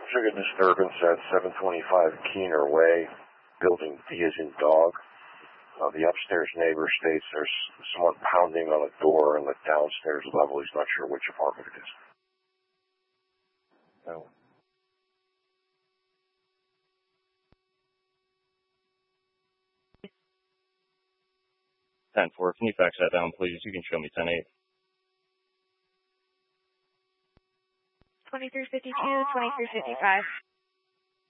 Trigger disturbance at 725 Keener Way, building D as in dog. The upstairs neighbor states there's someone pounding on a door on the downstairs level. He's not sure which apartment it is. No. 10-4, can you fax that down, please? You can show me 10-8. 2352, 2355.